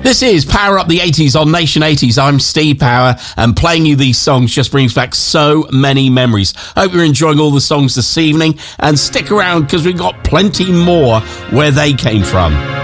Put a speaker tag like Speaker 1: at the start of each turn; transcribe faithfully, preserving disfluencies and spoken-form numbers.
Speaker 1: This is Power Up the eighties on Nation eighties. I'm Steve Power, and playing you these songs just brings back so many memories. Hope you're enjoying all the songs this evening, and stick around because we've got plenty more where they came from.